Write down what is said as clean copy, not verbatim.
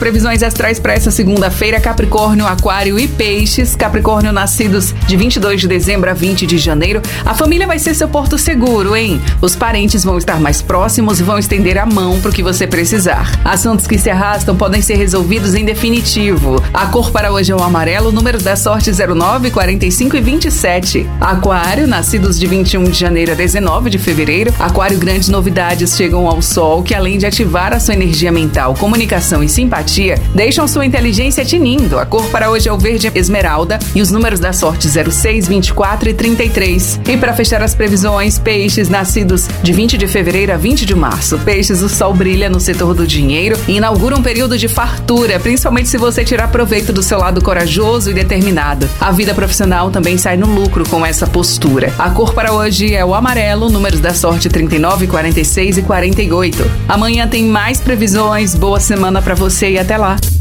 Previsões astrais para essa segunda-feira: Capricórnio, Aquário e Peixes. Capricórnio, nascidos de 22 de dezembro a 20 de janeiro. A família vai ser seu porto seguro, hein? Os parentes vão estar mais próximos e vão estender a mão para o que você precisar. Assuntos que se arrastam podem ser resolvidos em definitivo. A cor para hoje é o amarelo, números da sorte 09, 45 e 27. Aquário, nascidos de 21 de janeiro a 19 de fevereiro. Aquário, grandes novidades chegam ao sol que, além de ativar a sua energia mental, comunicação e simpatia, deixam sua inteligência tinindo. A cor para hoje é o verde esmeralda e os números da sorte 06, 24 e 33. E para fechar as previsões, Peixes, nascidos de 20 de fevereiro a 20 de março. Peixes, o sol brilha no setor do dinheiro e inaugura um período de fartura, principalmente se você tirar proveito do seu lado corajoso e determinado. A vida profissional também sai no lucro com essa postura. A cor para hoje é o amarelo, números da sorte 39, 46 e 48. Amanhã tem mais previsões. Boa semana para você e até lá.